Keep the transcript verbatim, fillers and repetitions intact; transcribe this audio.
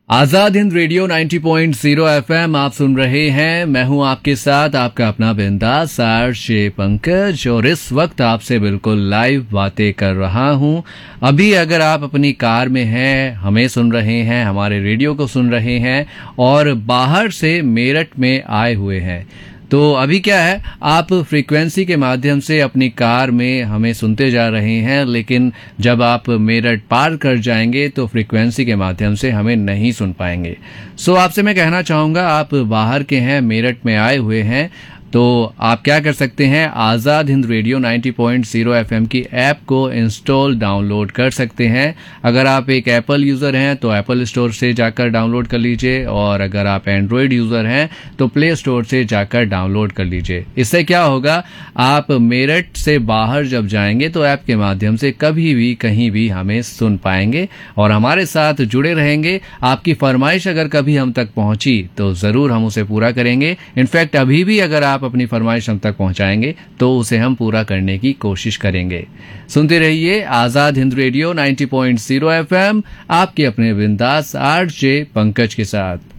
Azad Hind radio नब्बे point शून्य FM आप सुन रहे हैं। मैं हूं आपके साथ आपका अपना बिंदास आरजे पंकज, और इस वक्त आपसे बिल्कुल लाइव बातें कर रहा हूं। अभी अगर आप अपनी कार में हैं, हमें सुन रहे हैं, हमारे रेडियो को सुन रहे हैं और बाहर से मेरठ में आए हुए हैं, तो अभी क्या है, आप फ्रीक्वेंसी के माध्यम से अपनी कार में हमें सुनते जा रहे हैं, लेकिन जब आप मेरठ पार कर जाएंगे तो फ्रीक्वेंसी के माध्यम से हमें नहीं सुन पाएंगे। सो आपसे मैं कहना चाहूँगा, आप बाहर के हैं, मेरठ में आए हुए हैं, तो आप क्या कर सकते हैं, आज़ाद हिंद रेडियो नब्बे पॉइंट शून्य एफएम की ऐप को इंस्टॉल डाउनलोड कर सकते हैं। अगर आप एक एप्पल यूज़र हैं तो एप्पल स्टोर से जाकर डाउनलोड कर लीजिए, और अगर आप एंड्रॉयड यूज़र हैं तो प्ले स्टोर से जाकर डाउनलोड कर लीजिए। इससे क्या होगा, आप मेरठ से बाहर जब जाएंगे तो ऐप के माध्यम से कभी भी कहीं भी हमें सुन पाएंगे और हमारे साथ जुड़े रहेंगे। आपकी फरमाइश अगर कभी हम तक पहुंची तो ज़रूर हम उसे पूरा करेंगे। इनफैक्ट अभी भी अगर आप अपनी फरमाइश हम तक पहुंचाएंगे तो उसे हम पूरा करने की कोशिश करेंगे। सुनते रहिए आजाद हिंद रेडियो नब्बे पॉइंट शून्य एफएम, आपके अपने बिंदास आरजे पंकज के साथ।